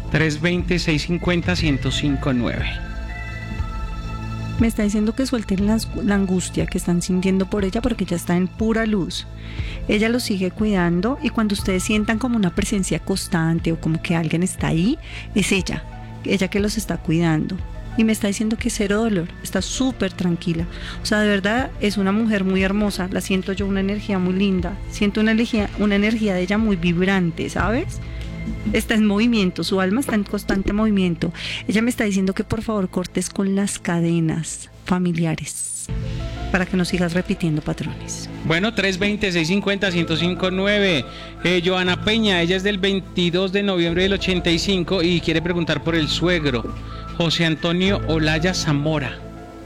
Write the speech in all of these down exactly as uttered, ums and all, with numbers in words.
tres dos cero, seis cinco cero, uno cero cinco nueve. Me está diciendo que suelten las, la angustia que están sintiendo por ella porque ella está en pura luz. Ella los sigue cuidando y cuando ustedes sientan como una presencia constante o como que alguien está ahí, es ella, ella que los está cuidando. Y me está diciendo que cero dolor, está súper tranquila. O sea, de verdad es una mujer muy hermosa, la siento yo, una energía muy linda. Siento una energía, una energía de ella muy vibrante, ¿sabes? Está en movimiento, su alma está en constante movimiento. Ella me está diciendo que por favor cortes con las cadenas familiares para que no sigas repitiendo patrones. Bueno, tres dos cero, seis cinco cero, uno cero cinco nueve. eh, Joana Peña, ella es del veintidós de noviembre del ochenta y cinco y quiere preguntar por el suegro José Antonio Olaya Zamora.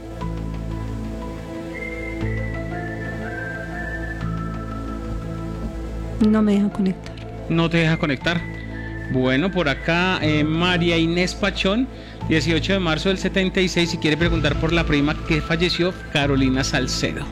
No me deja conectar. No te deja conectar. Bueno, por acá eh, María Inés Pachón, dieciocho de marzo del setenta y seis, y quiere preguntar por la prima que falleció, Carolina Salcedo.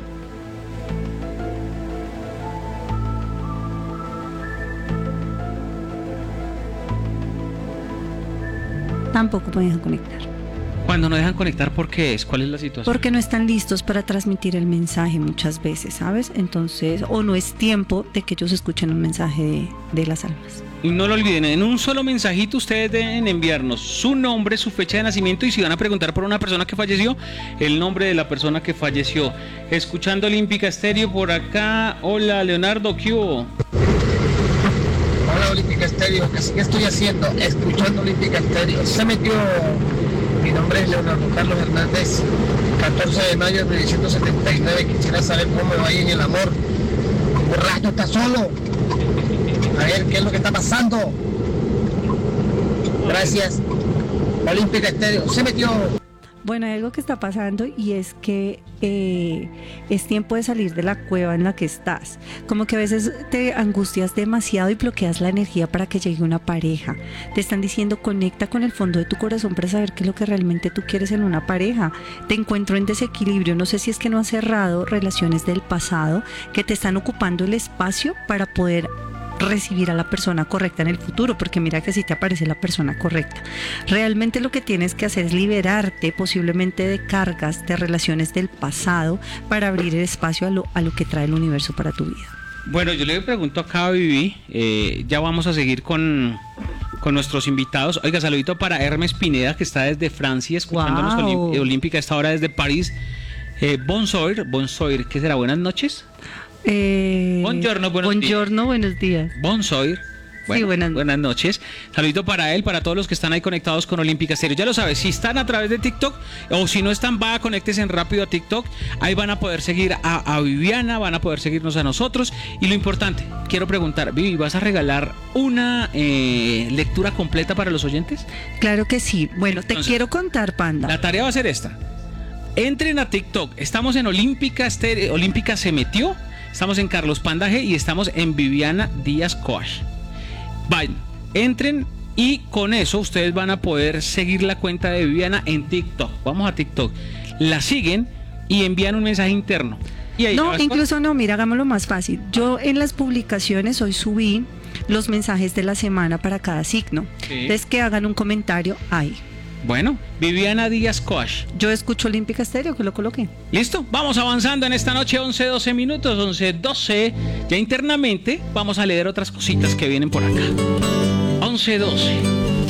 Tampoco me deja conectar. Cuando no dejan conectar, ¿por qué es? ¿Cuál es la situación? Porque no están listos para transmitir el mensaje muchas veces, ¿sabes? Entonces, o no es tiempo de que ellos escuchen un mensaje de, de las almas. Y no lo olviden, en un solo mensajito ustedes deben enviarnos su nombre, su fecha de nacimiento y si van a preguntar por una persona que falleció, el nombre de la persona que falleció. Escuchando Olímpica Estéreo por acá. Hola, Leonardo, ¿qué hubo? Hola, Olímpica Estéreo, ¿qué, ¿qué estoy haciendo? Escuchando Olímpica Estéreo. Se metió, mi nombre es Leonardo Carlos Hernández, catorce de mayo de mil novecientos setenta y nueve. Quisiera saber cómo me va ahí en el amor. Borracho, está solo. A ver qué es lo que está pasando. Gracias. Olímpica Estéreo, se metió. Bueno, hay algo que está pasando y es que eh, es tiempo de salir de la cueva en la que estás. Como que a veces te angustias demasiado y bloqueas la energía para que llegue una pareja. Te están diciendo conecta con el fondo de tu corazón para saber qué es lo que realmente tú quieres en una pareja. Te encuentro en desequilibrio. No sé si es que no has cerrado relaciones del pasado que te están ocupando el espacio para poder recibir a la persona correcta en el futuro, porque mira que si te aparece la persona correcta. Realmente lo que tienes que hacer es liberarte posiblemente de cargas, de relaciones del pasado para abrir el espacio a lo, a lo que trae el universo para tu vida. Bueno, yo le pregunto acá a Vivi, eh, ya vamos a seguir con, con nuestros invitados. Oiga, saludito para Hermes Pineda, que está desde Francia, escuchándonos Wow. Olímpica, esta hora desde París. Eh, Bonsoir, Bonsoir, ¿qué será? Buenas noches. Eh, Buongiorno, buenos buongiorno, buenos días. Bonsoir. Bueno, Sí, buenas. buenas noches. Saludito para él, para todos los que están ahí conectados con Olímpica Estéreo. Ya lo sabes, si están a través de TikTok o si no están, va, conéctense rápido a TikTok. Ahí van a poder seguir a, a Viviana, van a poder seguirnos a nosotros. Y lo importante, quiero preguntar, Vivi, ¿vas a regalar una eh, lectura completa para los oyentes? Claro que sí. Bueno, Entonces, te quiero contar, Panda. La tarea va a ser esta. Entren a TikTok. Estamos en Olímpica Estéreo, Olímpica se metió. Estamos en Carlos Pandaje y estamos en Viviana Díaz Coach. Vayan, entren y con eso ustedes van a poder seguir la cuenta de Viviana en TikTok. Vamos a TikTok. La siguen y envían un mensaje interno. Y ahí No, vas incluso no, mira, hagámoslo más fácil. Yo en las publicaciones hoy subí los mensajes de la semana para cada signo. Sí. Entonces que hagan un comentario ahí. Bueno, Viviana Díaz Coach. Yo escucho Olímpica Estéreo, que lo coloqué. ¿Listo? Vamos avanzando en esta noche, once doce minutos, once doce. Ya internamente vamos a leer otras cositas que vienen por acá. once doce.